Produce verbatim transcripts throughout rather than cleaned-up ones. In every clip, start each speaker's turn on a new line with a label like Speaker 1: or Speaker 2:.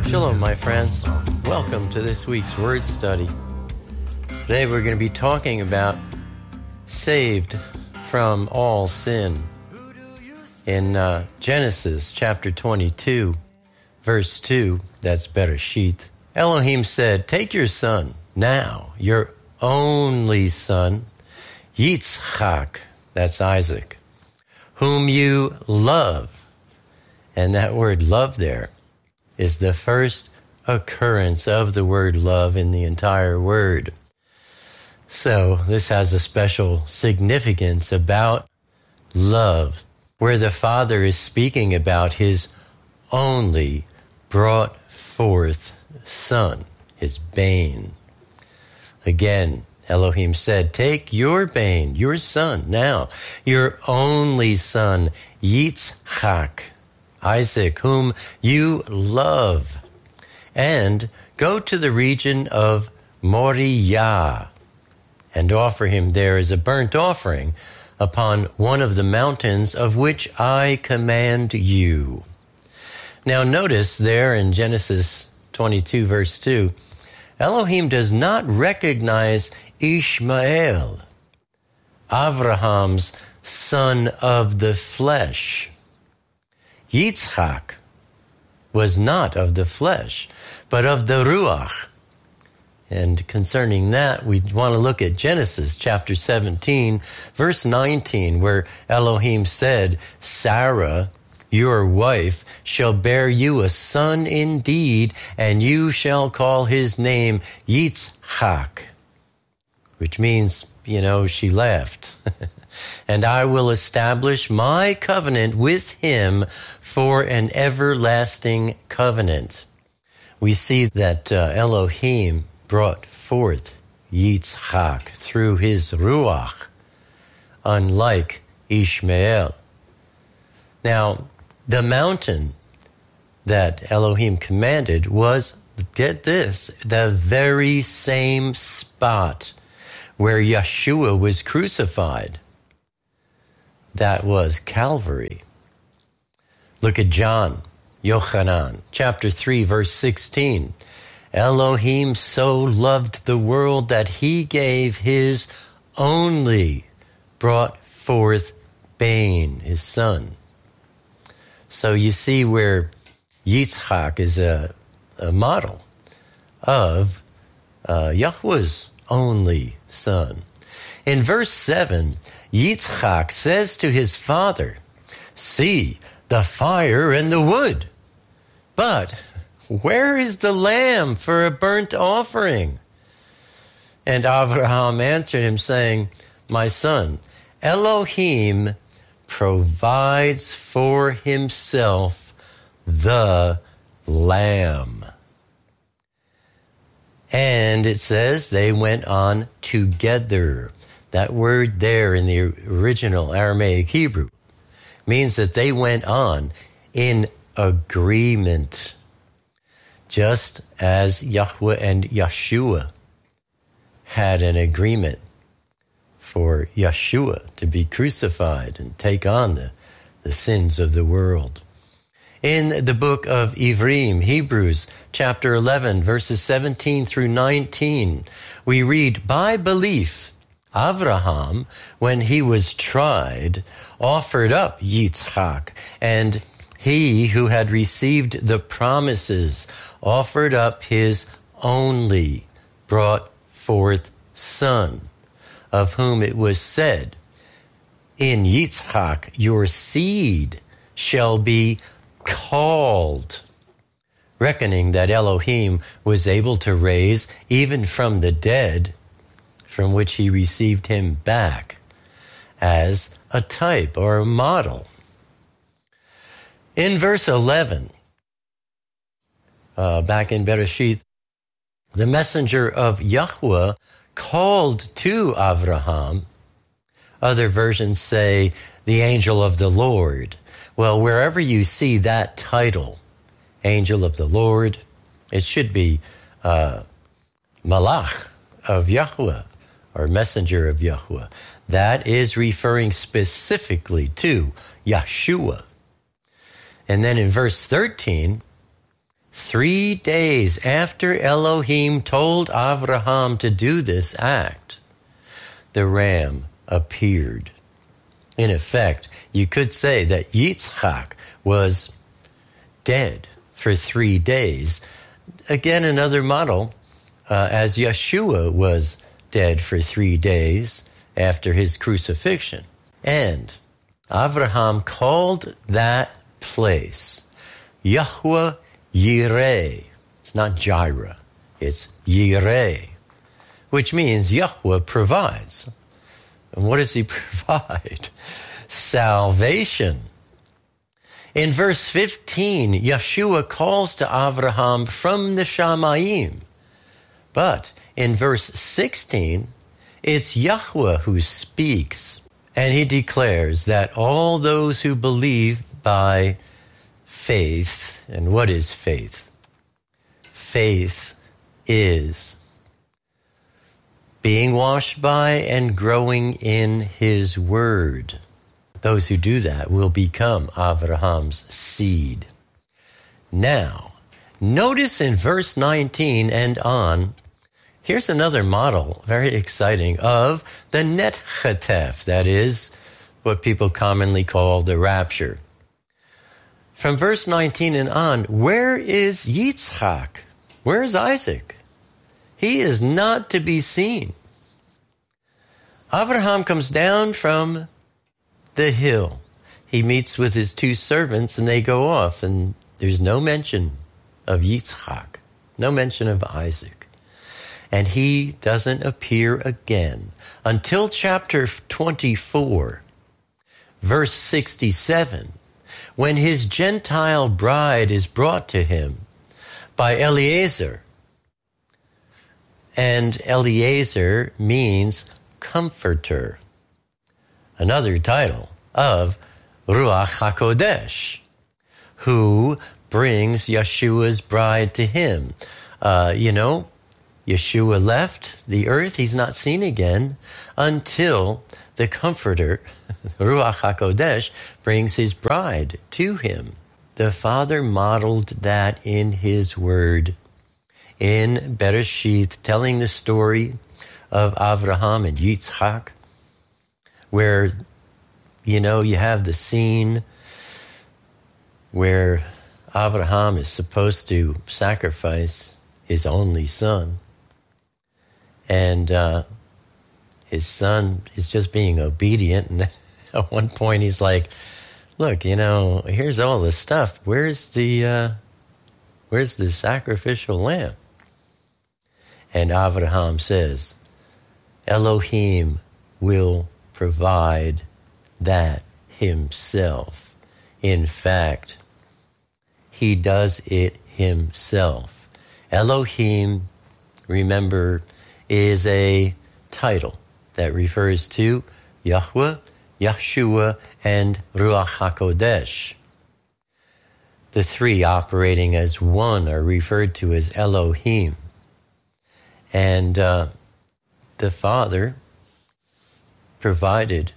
Speaker 1: Shalom, my friends. Welcome to this week's Word Study. Today we're going to be talking about saved from all sin. In uh, Genesis chapter twenty-two, verse two, that's Bereshit, Elohim said, "Take your son, now, your only son, Yitzchak," that's Isaac, "whom you love." And that word love there is the first occurrence of the word love in the entire word. So this has a special significance about love, where the Father is speaking about his only brought forth son, his bane. Again, Elohim said, "Take your bane, your son, now, your only son, Yitzchak, Isaac, whom you love, and go to the region of Moriah and offer him there as a burnt offering upon one of the mountains of which I command you." Now notice there in Genesis twenty-two, verse two, Elohim does not recognize Ishmael, Abraham's son of the flesh. Yitzchak was not of the flesh, but of the Ruach. And concerning that, we want to look at Genesis chapter seventeen, verse nineteen, where Elohim said, "Sarah, your wife, shall bear you a son indeed, and you shall call his name Yitzchak," which means, you know, she laughed. "And I will establish my covenant with him for an everlasting covenant." We see that uh, Elohim brought forth Yitzchak through his Ruach, unlike Ishmael. Now, the mountain that Elohim commanded was, get this, the very same spot where Yeshua was crucified. That was Calvary. Look at John, Yochanan, chapter three, verse sixteen. "Elohim so loved the world that he gave his only brought forth bane," his son. So you see where Yitzchak is a, a model of uh, Yahweh's only son. In verse seven, Yitzchak says to his father, "See the fire and the wood, but where is the lamb for a burnt offering?" And Abraham answered him, saying, "My son, Elohim provides for himself the lamb." And it says they went on together. That word there in the original Aramaic Hebrew means that they went on in agreement, just as Yahweh and Yeshua had an agreement for Yeshua to be crucified and take on the, the sins of the world. In the book of Ivrim, Hebrews, chapter eleven, verses seventeen through nineteen, we read, "By belief, Abraham, when he was tried, offered up Yitzchak, and he who had received the promises offered up his only brought forth son, of whom it was said, 'In Yitzchak your seed shall be called,' reckoning that Elohim was able to raise even from the dead, from which he received him back as a type or a model." In verse eleven, uh, back in Bereshit, the messenger of Yahweh called to Abraham. Other versions say the angel of the Lord. Well, wherever you see that title, angel of the Lord, it should be uh, Malach of Yahweh, or messenger of Yahweh. That is referring specifically to Yeshua. And then in verse thirteen, Three days after Elohim told Avraham to do this act, the ram appeared. In effect, you could say that Yitzchak was dead for three days. Again, another model, uh, as Yeshua was dead for three days after his crucifixion. And Avraham called that place Yahweh Yireh. It's not Jireh, it's Yireh, which means Yahweh provides. And what does he provide? Salvation. In verse fifteen, Yeshua calls to Avraham from the Shamayim. But in verse sixteen, it's Yahweh who speaks. And he declares that all those who believe by faith, and what is faith? Faith is being washed by and growing in his word. Those who do that will become Avraham's seed. Now, notice in verse nineteen and on, here's another model, very exciting, of the Net Chetef, that is what people commonly call the rapture. From verse nineteen and on, where is Yitzchak? Where is Isaac? He is not to be seen. Abraham comes down from the hill. He meets with his two servants and they go off, and there's no mention of Yitzchak, no mention of Isaac. And he doesn't appear again until chapter twenty-four, verse sixty-seven, when his Gentile bride is brought to him by Eliezer. And Eliezer means comforter, another title of Ruach HaKodesh, who brings Yeshua's bride to him. Uh, you know, Yeshua left the earth. He's not seen again until the Comforter, Ruach HaKodesh, brings his bride to him. The Father modeled that in his word, in Bereshith, telling the story of Avraham and Yitzchak, where, you know, you have the scene where Avraham is supposed to sacrifice his only son. And uh, his son is just being obedient. And then at one point he's like, look, you know, here's all this stuff. Where's the, uh, where's the sacrificial lamb? And Avraham says, Elohim will provide that himself. In fact, he does it himself. Elohim, remember, is a title that refers to Yahweh, Yeshua, and Ruach HaKodesh. The three operating as one are referred to as Elohim. And uh, the Father provided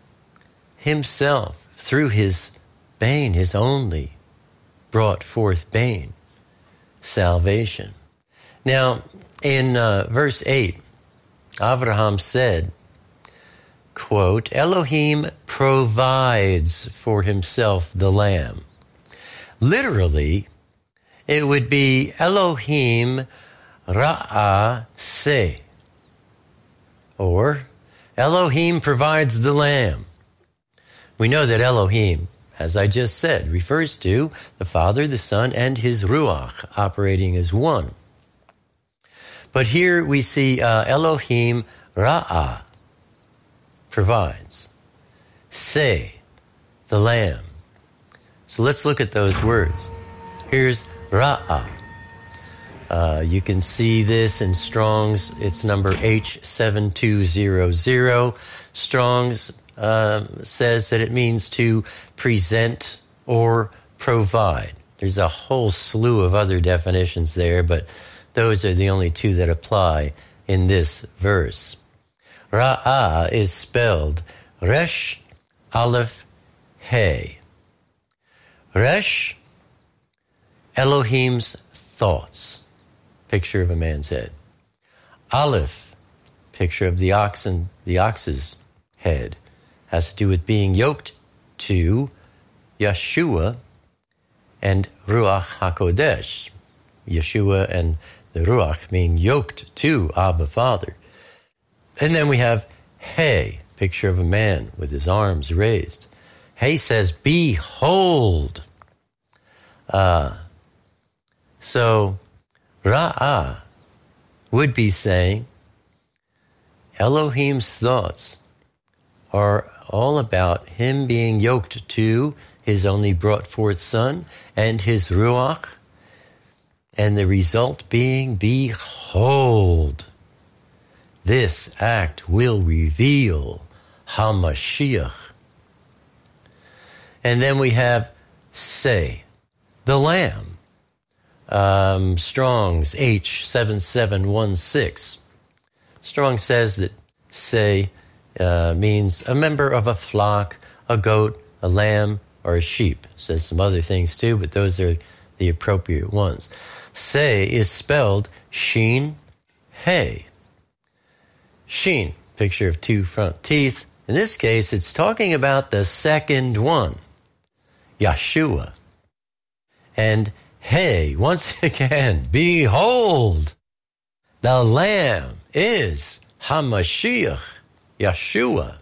Speaker 1: himself through his bane, his only brought forth bane, salvation. Now, in uh, verse eight, Avraham said, quote, Elohim provides for himself the lamb. Literally, it would be Elohim Ra'ah Se, or Elohim provides the lamb. We know that Elohim, as I just said, refers to the Father, the Son, and his Ruach operating as one. But here we see uh, Elohim Ra'ah provides. Se, the lamb. So let's look at those words. Here's Ra'ah. Uh, you can see this in Strong's. It's number H seven two zero zero. Strong's uh, says that it means to present or provide. There's a whole slew of other definitions there, but those are the only two that apply in this verse. Ra'ah is spelled Resh Aleph He. Resh, Elohim's thoughts, picture of a man's head. Aleph, picture of the oxen, the ox's head, has to do with being yoked to Yeshua and Ruach HaKodesh. Yeshua and the Ruach being yoked to Abba Father. And then we have He, picture of a man with his arms raised. He says, behold. Uh, so Ra'ah would be saying, Elohim's thoughts are all about him being yoked to his only brought forth son and his Ruach, and the result being, behold, this act will reveal HaMashiach. And then we have Say, the Lamb. Um, Strong's H seven seven one six. Strong says that Say uh, means a member of a flock, a goat, a lamb, or a sheep. Says some other things too, but those are the appropriate ones. Say is spelled Shin He. Shin, picture of two front teeth. In this case, it's talking about the second one, Yeshua. And He, once again, behold, the Lamb is HaMashiach, Yeshua.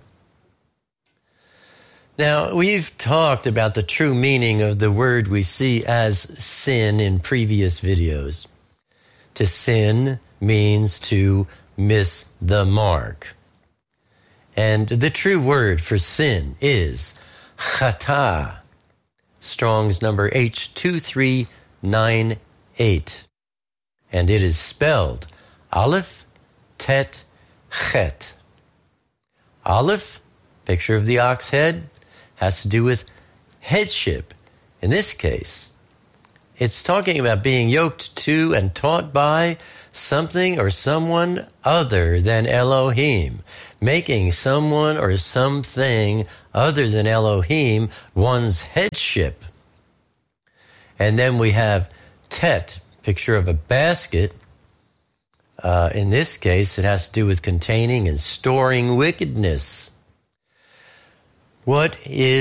Speaker 1: Now, we've talked about the true meaning of the word we see as sin in previous videos. To sin means to miss the mark. And the true word for sin is chata. Strong's number H two three nine eight. And it is spelled Aleph, Tet, Chet. Aleph, picture of the ox head, has to do with headship. In this case, it's talking about being yoked to and taught by something or someone other than Elohim, making someone or something other than Elohim one's headship. And then we have Tet, picture of a basket. Uh, in this case, it has to do with containing and storing wickedness. What is